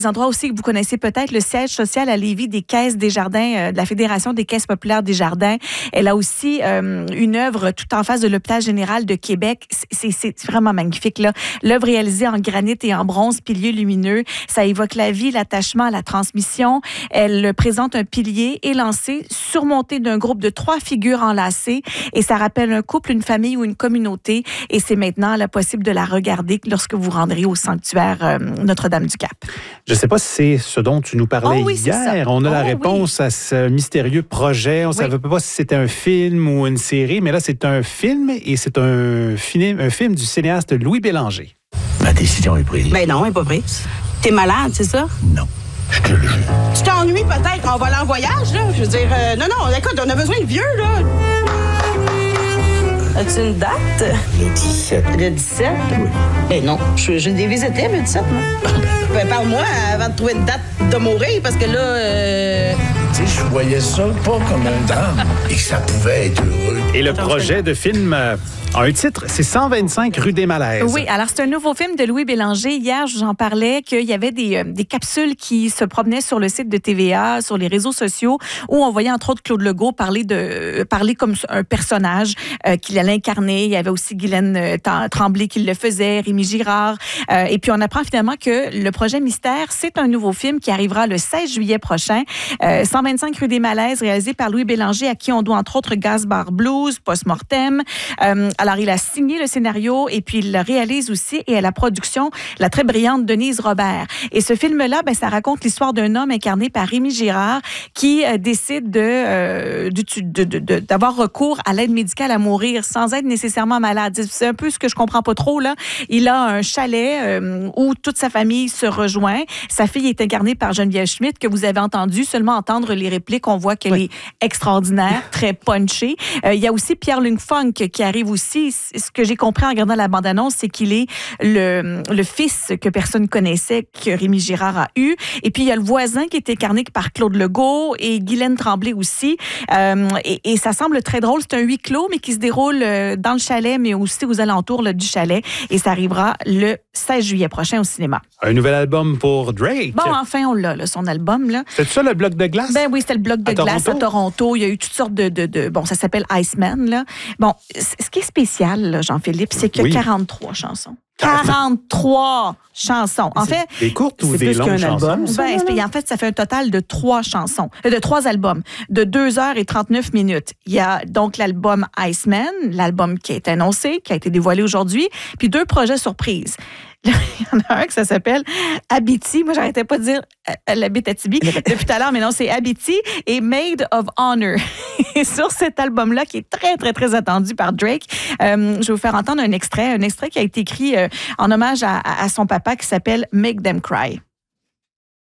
Des endroits aussi que vous connaissez peut-être, le siège social à Lévis des Caisses Desjardins, de la Fédération des Caisses populaires Desjardins. Elle a aussi une œuvre tout en face de l'Hôpital général de Québec. C'est vraiment magnifique, là. L'œuvre réalisée en granit et en bronze, pilier lumineux. Ça évoque la vie, l'attachement, la transmission. Elle présente un pilier élancé, surmonté d'un groupe de 3 figures enlacées. Et ça rappelle un couple, une famille ou une communauté. Et c'est maintenant là, possible de la regarder lorsque vous rendrez au sanctuaire Notre-Dame-du-Cap. Je ne sais pas si c'est ce dont tu nous parlais hier. On a la réponse à ce mystérieux projet. On ne savait pas si c'était un film ou une série, mais là, c'est un film et c'est un film du cinéaste Louis Bélanger. Ma décision est prise. Ben non, elle n'est pas prise. T'es malade, c'est ça? Non, je te le jure. Tu t'ennuies peut-être, on va aller en voyage, là. Je veux dire, non, écoute, on a besoin de vieux, là. As-tu une date? Le 17. Le 17? Oui. Ben non, j'ai des visités, le 17, moi. Ben parle-moi avant de trouver une date de mourir, parce que là... Tu sais, je voyais ça pas comme un drame et que ça pouvait être heureux. Et le projet de film a un titre, c'est 125 rue des Malaises. Oui, alors c'est un nouveau film de Louis Bélanger. Hier, je vous en parlais qu'il y avait des capsules qui se promenaient sur le site de TVA, sur les réseaux sociaux, où on voyait entre autres Claude Legault parler comme un personnage qu'il allait incarner. Il y avait aussi Guylaine Tremblay qui le faisait, Rémi Girard. Et puis on apprend finalement que le projet Mystère, c'est un nouveau film qui arrivera le 16 juillet prochain. 125 rue des Malaises, réalisé par Louis Bélanger, à qui on doit entre autres Gas Bar Blues, Post-Mortem. Alors, il a signé le scénario et puis il le réalise aussi, et à la production, la très brillante Denise Robert. Et ce film-là, ça raconte l'histoire d'un homme incarné par Rémi Girard qui décide d'avoir recours à l'aide médicale à mourir sans être nécessairement malade. C'est un peu ce que je comprends pas trop, là. Il a un chalet où toute sa famille se rejoint. Sa fille est incarnée par Geneviève Schmidt, que vous avez entendu seulement entendre les répliques. On voit qu'elle est extraordinaire, très punchée. Il y a aussi Pierre-Luc Funk qui arrive aussi. Ce que j'ai compris en regardant la bande-annonce, c'est qu'il est le fils que personne connaissait, que Rémi Girard a eu. Et puis, il y a le voisin qui est incarné par Claude Legault et Guylaine Tremblay aussi. Et ça semble très drôle. C'est un huis clos, mais qui se déroule dans le chalet, mais aussi aux alentours du chalet. Et ça arrivera le 16 juillet prochain au cinéma. Un nouvel album pour Drake. Bon, enfin, on l'a, son album. Là. C'est ça, le bloc de glace? Ben oui, c'était le bloc de glace à Toronto. Il y a eu toutes sortes bon, ça s'appelle Iceman, là. Bon, ce qui est spécial, là, Jean-Philippe, c'est qu'il y a 43 chansons. 43 chansons. En fait, des courtes ou des longues chansons? Album, en fait, ça fait un total de 3 chansons, de 3 albums, de 2h39 minutes. Il y a donc l'album Iceman, l'album qui est annoncé, qui a été dévoilé aujourd'hui, puis 2 projets surprises. Il y en a un qui s'appelle Abiti. Moi, j'arrêtais pas de dire l'Abitibi depuis tout à l'heure, mais non, c'est Abiti et Maid of Honor. Et sur cet album-là, qui est très, très, très attendu par Drake, je vais vous faire entendre un extrait qui a été écrit en hommage à son papa qui s'appelle Make Them Cry.